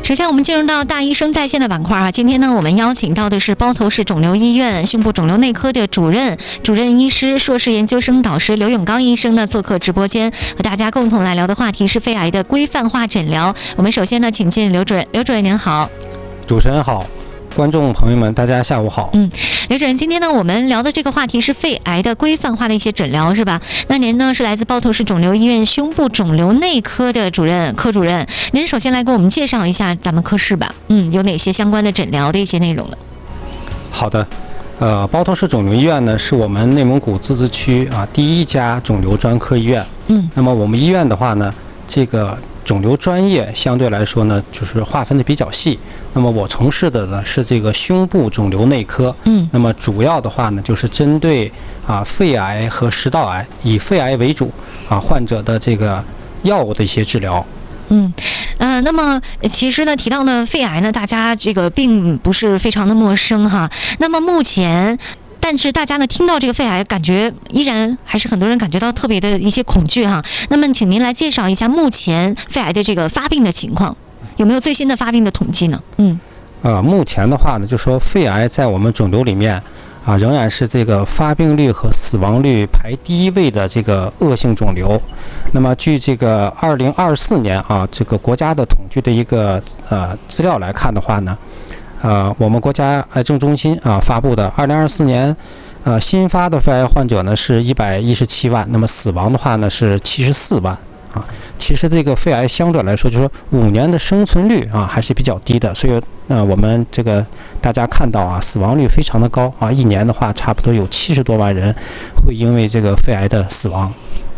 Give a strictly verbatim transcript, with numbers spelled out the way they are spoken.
首先，我们进入到大医生在线的板块啊。今天呢，我们邀请到的是包头市肿瘤医院胸部肿瘤内科的主任、主任医师、硕士研究生导师刘永刚医生呢做客直播间，和大家共同来聊的话题是肺癌的规范化诊疗。我们首先呢，请进刘主任。刘主任您好。 主持人好。观众朋友们，大家下午好。 嗯，刘主任，今天呢，我们聊的这个话题是肺癌的规范化的一些诊疗，是吧？那您呢是来自包头市肿瘤医院胸部肿瘤内科的主任、科主任。您首先来给我们介绍一下咱们科室吧。嗯，有哪些相关的诊疗的一些内容呢？ 好的，呃，包头市肿瘤医院呢是我们内蒙古自治区啊第一家肿瘤专科医院。嗯，那么我们医院的话呢，这个肿瘤专业相对来说呢，就是划分的比较细。那么我从事的呢是这个胸部肿瘤内科。嗯，那么主要的话呢，就是针对啊肺癌和食道癌，以肺癌为主啊患者的这个药物的一些治疗。 嗯，呃，那么其实呢，提到呢肺癌呢，大家这个并不是非常的陌生哈。那么目前。但是大家呢听到这个肺癌，感觉依然还是很多人感觉到特别的一些恐惧哈。那么，请您来介绍一下目前肺癌的这个发病的情况，有没有最新的发病的统计呢？嗯， 呃，目前的话呢，就说肺癌在我们肿瘤里面啊，仍然是这个发病率和死亡率排第一位的这个恶性肿瘤。那么，据这个二零二四年啊，这个国家的统计的一个呃资料来看的话呢。呃，我们国家癌症中心啊发布的二零二四年，呃，新发的肺癌患者呢是一百一十七万，那么死亡的话呢是七十四万啊。其实这个肺癌相对来说，就是说五年的生存率啊还是比较低的，所以呃我们这个大家看到啊，死亡率非常的高啊，一年的话差不多有七十多万人会因为这个肺癌的死亡。